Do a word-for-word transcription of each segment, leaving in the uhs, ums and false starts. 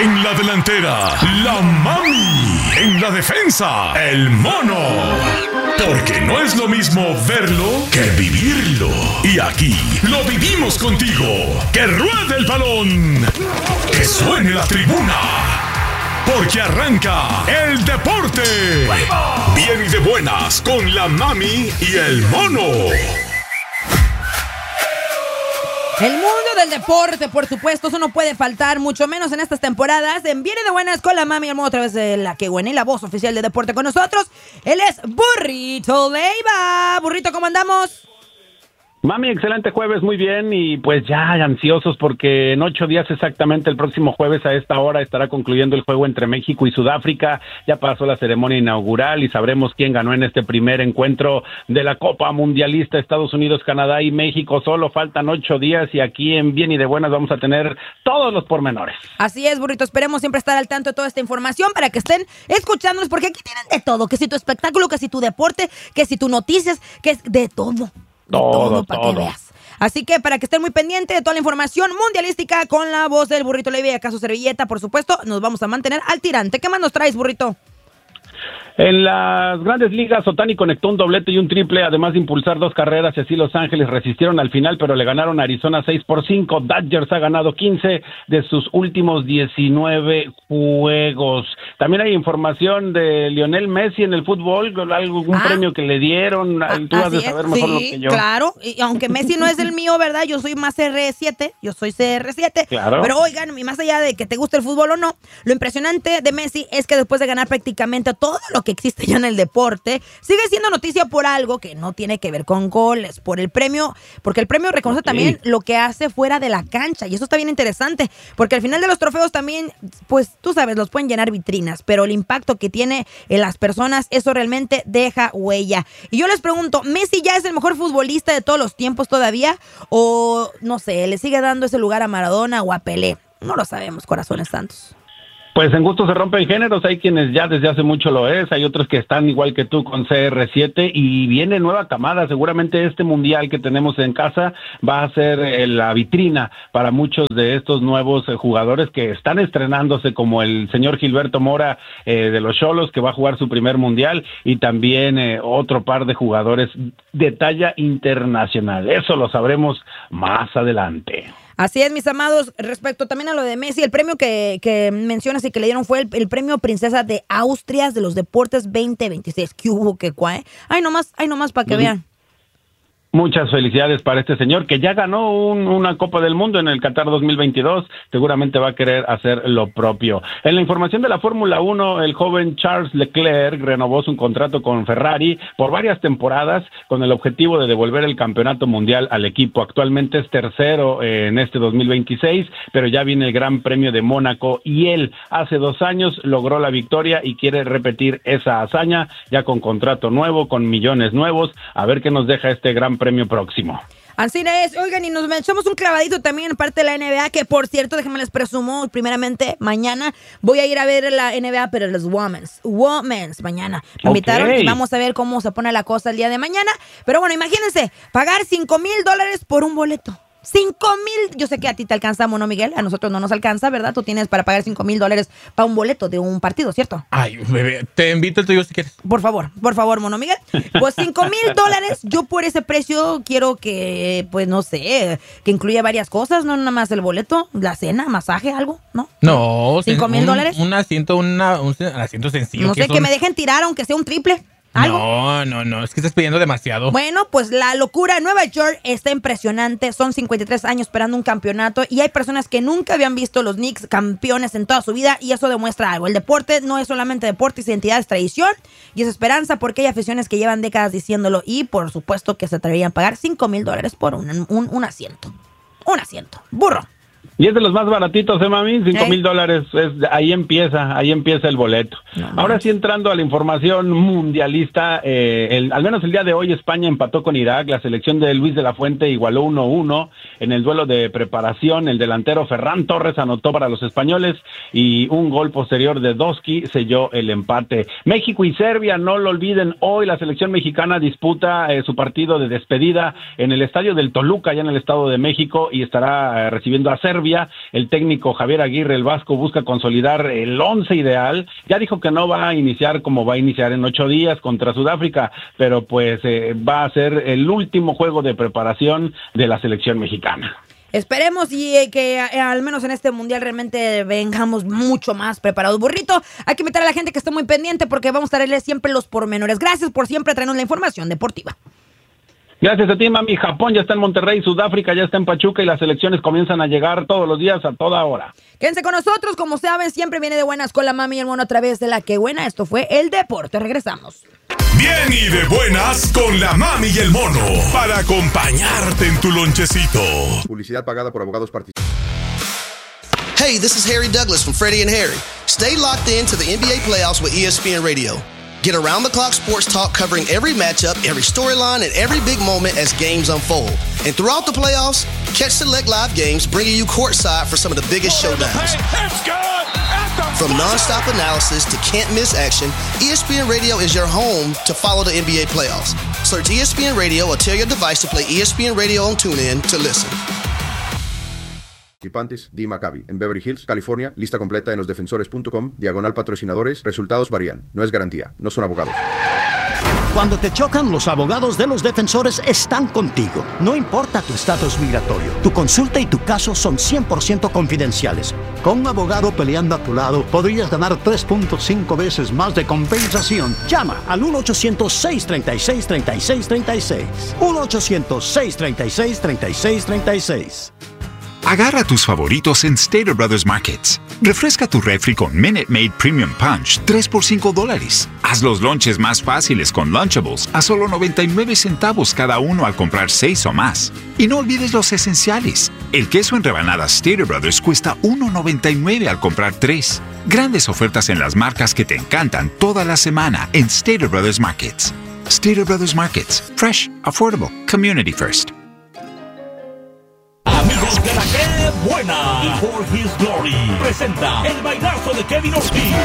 En la delantera, la Mami. En la defensa, el Mono. Porque no es lo mismo verlo que vivirlo. Y aquí lo vivimos contigo. ¡Que ruede el balón! ¡Que suene la tribuna! Porque arranca el deporte. Bien y de buenas con la Mami y el Mono. El mundo del deporte, por supuesto, eso no puede faltar, mucho menos en estas temporadas. En Viene de Buenas con la Mami, el modo otra vez de la que buena y la voz oficial de deporte con nosotros. Él es Burrito Leiva. Burrito, ¿cómo andamos? Mami, excelente jueves, muy bien, y pues ya ansiosos porque en ocho días exactamente, el próximo jueves a esta hora estará concluyendo el juego entre México y Sudáfrica. Ya pasó la ceremonia inaugural y sabremos quién ganó en este primer encuentro de la Copa Mundialista. Estados Unidos, Canadá y México. Solo faltan ocho días y aquí en Bien y de Buenas vamos a tener todos los pormenores. Así es, Burrito, esperemos siempre estar al tanto de toda esta información para que estén escuchándonos, porque aquí tienen de todo, que si tu espectáculo, que si tu deporte, que si tu noticias, que es de todo. De todo, todo para que veas. Así que para que estén muy pendientes de toda la información mundialística con la voz del Burrito Leiva y acaso servilleta, por supuesto, nos vamos a mantener al tirante. ¿Qué más nos traes, Burrito? En las Grandes Ligas, Ohtani conectó un doblete y un triple, además de impulsar dos carreras, y así Los Ángeles resistieron al final, pero le ganaron a Arizona seis por cinco. Dodgers ha ganado quince de sus últimos diecinueve juegos. También hay información de Lionel Messi en el fútbol, algún ah, premio que le dieron. Tú has de saber mejor sí, lo que yo. Claro, y aunque Messi no es el mío, ¿verdad? Yo soy más R siete, yo soy C R siete. Claro. Pero oigan, más allá de que te guste el fútbol o no, lo impresionante de Messi es que después de ganar prácticamente todo lo que existe ya en el deporte, sigue siendo noticia por algo que no tiene que ver con goles, por el premio, porque el premio reconoce okay. también lo que hace fuera de la cancha, y eso está bien interesante, porque al final de los trofeos también, pues tú sabes, los pueden llenar vitrinas, pero el impacto que tiene en las personas, eso realmente deja huella. Y yo les pregunto, ¿Messi ya es el mejor futbolista de todos los tiempos todavía? O, no sé, ¿le sigue dando ese lugar a Maradona o a Pelé? No lo sabemos, corazones santos. Pues en gusto se rompen géneros, hay quienes ya desde hace mucho lo es, hay otros que están igual que tú con C R siete y viene nueva camada. Seguramente este mundial que tenemos en casa va a ser eh, la vitrina para muchos de estos nuevos eh, jugadores que están estrenándose, como el señor Gilberto Mora eh, de los Xolos, que va a jugar su primer mundial, y también eh, otro par de jugadores de talla internacional. Eso lo sabremos más adelante. Así es, mis amados. Respecto también a lo de Messi, el premio que, que mencionas y que le dieron fue el, el premio Princesa de Austria de los Deportes veinte veintiséis. ¿Qué hubo? ¿Qué cuá? ¿Eh? Ay, nomás, ay, nomás para que vean. Muchas felicidades para este señor que ya ganó un, una Copa del Mundo en el Qatar dos mil veintidós. Seguramente va a querer hacer lo propio. En la información de la Fórmula uno, el joven Charles Leclerc renovó su contrato con Ferrari por varias temporadas con el objetivo de devolver el campeonato mundial al equipo. Actualmente es tercero en este dos mil veintiséis, pero ya viene el Gran Premio de Mónaco y él hace dos años logró la victoria y quiere repetir esa hazaña ya con contrato nuevo, con millones nuevos. A ver qué nos deja este Gran Premio premio próximo. Así es, oigan, y nos echamos un clavadito también en parte de la N B A, que por cierto, déjenme les presumo, primeramente, mañana voy a ir a ver la N B A, pero los Women's, Women's, mañana. Me invitaron okay. y vamos a ver cómo se pone la cosa el día de mañana. Pero bueno, imagínense, pagar cinco mil dólares por un boleto. Cinco mil, yo sé que a ti te alcanza, Mono Miguel, a nosotros no nos alcanza, ¿verdad? Tú tienes para pagar cinco mil dólares para un boleto de un partido, ¿cierto? Ay, bebé, te invito el tuyo si quieres. Por favor, por favor, Mono Miguel. Pues cinco mil dólares, yo por ese precio quiero que, pues no sé, que incluya varias cosas, no nada más el boleto, la cena, masaje, algo, ¿no? No, cinco mil dólares. Un asiento, una, un asiento sencillo. No sé, que, que me dejen tirar aunque sea un triple. ¿Algo? No, no, no, es que estás pidiendo demasiado. Bueno, pues la locura en Nueva York está impresionante. Son cincuenta y tres años esperando un campeonato y hay personas que nunca habían visto los Knicks campeones en toda su vida y eso demuestra algo. El deporte no es solamente deporte, es identidad, es tradición y es esperanza, porque hay aficiones que llevan décadas diciéndolo y por supuesto que se atreverían a pagar cinco mil dólares por un, un, un asiento. Un asiento. Burro. Y es de los más baratitos, ¿eh, mami? Cinco mil dólares, es, ahí empieza, ahí empieza el boleto. No, Ahora sí, entrando a la información mundialista, eh, el, al menos el día de hoy España empató con Irak, la selección de Luis de la Fuente igualó uno uno en el duelo de preparación, el delantero Ferran Torres anotó para los españoles y un gol posterior de Doski selló el empate. México y Serbia, no lo olviden, hoy la selección mexicana disputa eh, su partido de despedida en el estadio del Toluca, allá en el Estado de México, y estará eh, recibiendo a Serbia Serbia. El técnico Javier Aguirre, el vasco, busca consolidar el once ideal. Ya dijo que no va a iniciar como va a iniciar en ocho días contra Sudáfrica, pero pues eh, va a ser el último juego de preparación de la selección mexicana. Esperemos y eh, que eh, al menos en este mundial realmente vengamos mucho más preparados. Burrito, hay que invitar a la gente que esté muy pendiente porque vamos a traerles siempre los pormenores. Gracias por siempre traernos la información deportiva. Gracias a ti, mami. Japón ya está en Monterrey, Sudáfrica ya está en Pachuca y las selecciones comienzan a llegar todos los días a toda hora. Quédense con nosotros, como saben, siempre viene de buenas con la mami y el mono a través de La Que Buena. Esto fue El Deporte. Regresamos. Bien y de buenas con la mami y el mono para acompañarte en tu lonchecito. Publicidad pagada por abogados participantes. Hey, this is Harry Douglas from Freddie and Harry. Stay locked in to the N B A playoffs with E S P N Radio. Get around-the-clock sports talk covering every matchup, every storyline, and every big moment as games unfold. And throughout the playoffs, catch select live games bringing you courtside for some of the biggest showdowns. From non-stop analysis to can't-miss action, E S P N Radio is your home to follow the N B A playoffs. Search E S P N Radio or tell your device to play E S P N Radio on TuneIn to listen. Participantes, D. Maccabi, en Beverly Hills, California. Lista completa en los defensores punto com, diagonal patrocinadores. Resultados varían. No es garantía. No son abogados. Cuando te chocan, los abogados de los defensores están contigo. No importa tu estatus migratorio. Tu consulta y tu caso son cien por ciento confidenciales. Con un abogado peleando a tu lado, podrías ganar tres punto cinco veces más de compensación. Llama al uno ochocientos, seis tres seis, tres seis tres seis. uno ochocientos, seis tres seis, tres seis tres seis. Agarra tus favoritos en Stater Brothers Markets. Refresca tu refri con Minute Maid Premium Punch, tres por cinco dólares. Haz los lonches más fáciles con Lunchables a solo noventa y nueve centavos cada uno al comprar seis o más. Y no olvides los esenciales. El queso en rebanadas Stater Brothers cuesta uno noventa y nueve al comprar tres. Grandes ofertas en las marcas que te encantan toda la semana en Stater Brothers Markets. Stater Brothers Markets. Fresh, affordable, community first. Amigos de La Que Buena y For His Glory presenta el bailazo de Kevin Ortiz.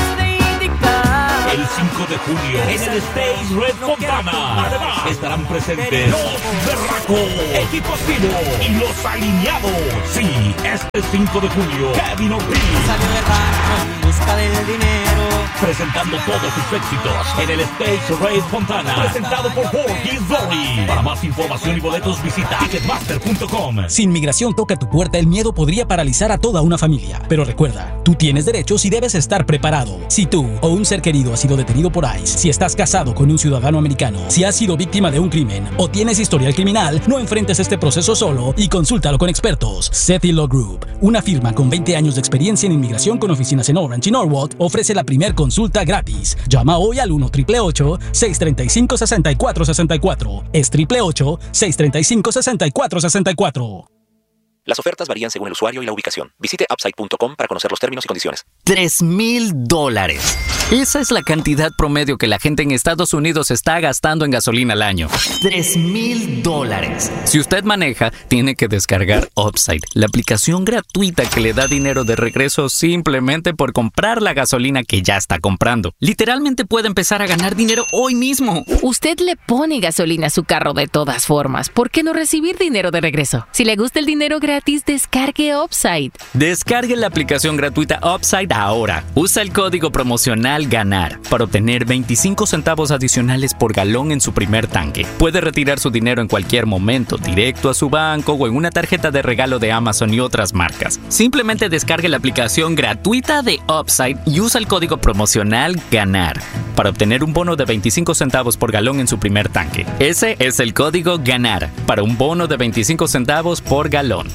El cinco de junio en el Stage Red Fontana. Además estarán presentes los Berracos, Equipo Activo y los Alineados. Sí, este cinco de junio Kevin Ortiz salió de rancho en busca del dinero, presentando todos sus éxitos en el Stage Red Fontana, presentado por For His Glory. Para más información y boletos visita ticketmaster punto com. Si inmigración toca tu puerta, el miedo podría paralizar a toda una familia. Pero recuerda, tú tienes derechos y debes estar preparado. Si tú o un ser querido ha sido detenido por ICE, si estás casado con un ciudadano americano, si has sido víctima de un crimen o tienes historial criminal, no enfrentes este proceso solo y consúltalo con expertos. Sethi Law Group, una firma con veinte años de experiencia en inmigración con oficinas en Orange y Norwalk, ofrece la primer consulta gratis. Llama hoy al uno ocho ocho ocho, seis tres cinco, seis cuatro seis cuatro. Es ocho ocho ocho, seis tres cinco, seis cuatro seis cuatro. Las ofertas varían según el usuario y la ubicación. Visite upside punto com para conocer los términos y condiciones. Tres mil dólares. Esa es la cantidad promedio que la gente en Estados Unidos está gastando en gasolina al año. Tres mil dólares. Si usted maneja, tiene que descargar Upside, la aplicación gratuita que le da dinero de regreso simplemente por comprar la gasolina que ya está comprando. Literalmente puede empezar a ganar dinero hoy mismo. Usted le pone gasolina a su carro de todas formas. ¿Por qué no recibir dinero de regreso? Si le gusta el dinero gratis, descargue Upside. Descargue la aplicación gratuita Upside ahora. Usa el código promocional GANAR para obtener veinticinco centavos adicionales por galón en su primer tanque. Puede retirar su dinero en cualquier momento, directo a su banco o en una tarjeta de regalo de Amazon y otras marcas. Simplemente descargue la aplicación gratuita de Upside y usa el código promocional GANAR para obtener un bono de veinticinco centavos por galón en su primer tanque. Ese es el código GANAR para un bono de veinticinco centavos por galón.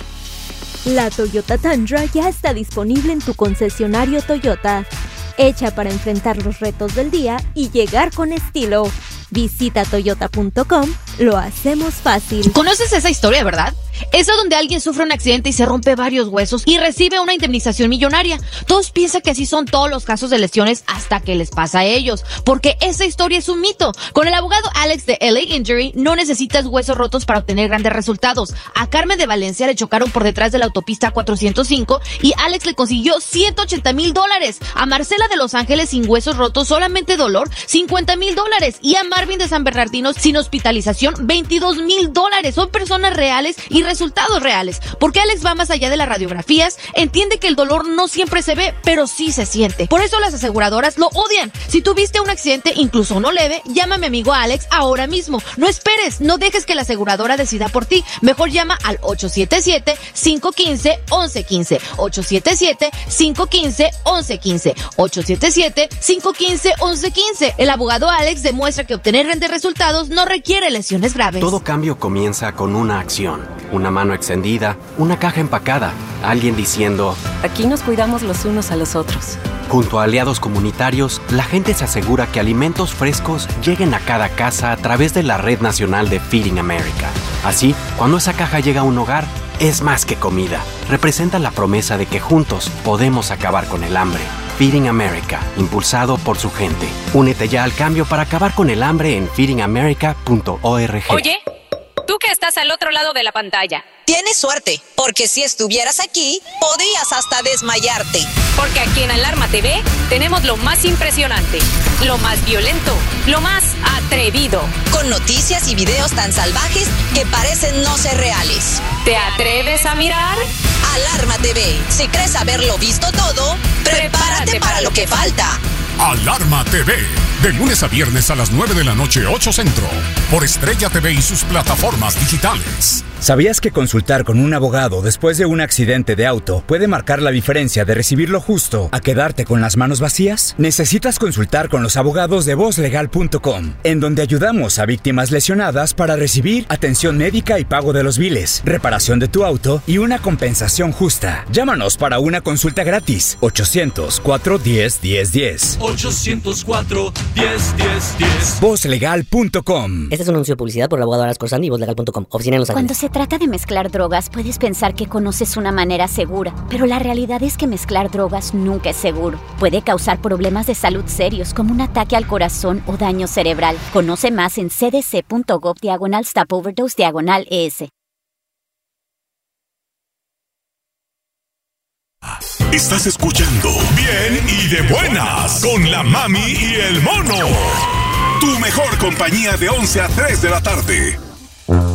La Toyota Tundra ya está disponible en tu concesionario Toyota. Hecha para enfrentar los retos del día y llegar con estilo. Visita toyota punto com, lo hacemos fácil. ¿Conoces esa historia, verdad? Esa donde alguien sufre un accidente y se rompe varios huesos y recibe una indemnización millonaria. Todos piensan que así son todos los casos de lesiones hasta que les pasa a ellos, porque esa historia es un mito. Con el abogado Alex de L A Injury no necesitas huesos rotos para obtener grandes resultados. A Carmen de Valencia le chocaron por detrás de la autopista cuatrocientos cinco y Alex le consiguió ciento ochenta mil dólares. A Marcela de Los Ángeles sin huesos rotos, solamente dolor, cincuenta mil dólares. Y a Marvin de San Bernardino sin hospitalización, veintidós mil dólares. Son personas reales y resultados reales. Porque Alex va más allá de las radiografías, entiende que el dolor no siempre se ve, pero sí se siente. Por eso las aseguradoras lo odian. Si tuviste un accidente, incluso no leve, llama a mi amigo Alex ahora mismo. No esperes, no dejes que la aseguradora decida por ti. Mejor llama al ocho siete siete, cinco uno cinco, once quince. ocho siete siete, cinco uno cinco, once quince. ocho siete siete, cinco uno cinco, once quince. El abogado Alex demuestra que obtener grandes resultados no requiere lesiones graves. Todo cambio comienza con una acción. Una mano extendida, una caja empacada, alguien diciendo: aquí nos cuidamos los unos a los otros. Junto a aliados comunitarios, la gente se asegura que alimentos frescos lleguen a cada casa a través de la Red Nacional de Feeding America. Así, cuando esa caja llega a un hogar, es más que comida. Representa la promesa de que juntos podemos acabar con el hambre. Feeding America, impulsado por su gente. Únete ya al cambio para acabar con el hambre en feeding america punto org. Oye, tú que estás al otro lado de la pantalla. Tienes suerte, porque si estuvieras aquí, podrías hasta desmayarte. Porque aquí en Alarma T V tenemos lo más impresionante, lo más violento, lo más atrevido. Con noticias y videos tan salvajes que parecen no ser reales. ¿Te atreves a mirar? Alarma T V. Si crees haberlo visto todo, prepárate, prepárate para lo que falta. Alarma T V, de lunes a viernes a las nueve de la noche, ocho Centro, por Estrella T V y sus plataformas digitales. ¿Sabías que consultar con un abogado después de un accidente de auto puede marcar la diferencia de recibir lo justo a quedarte con las manos vacías? Necesitas consultar con los abogados de voz legal punto com, en donde ayudamos a víctimas lesionadas para recibir atención médica y pago de los biles, reparación de tu auto y una compensación justa. Llámanos para una consulta gratis. ochocientos, cuatro diez, diez diez. ochocientos cuatro, diez, diez, diez. voz legal punto com. Este es un anuncio de publicidad por el abogado Aras Corsani y voz legal punto com. Oficina en Los Ángeles. Cuando se trata de mezclar drogas, puedes pensar que conoces una manera segura, pero la realidad es que mezclar drogas nunca es seguro. Puede causar problemas de salud serios como un ataque al corazón o daño cerebral. Conoce más en cdc.gov diagonal stop overdose diagonal es. Estás escuchando Bien y de Buenas con la Mami y el Mono. Tu mejor compañía de once a tres de la tarde.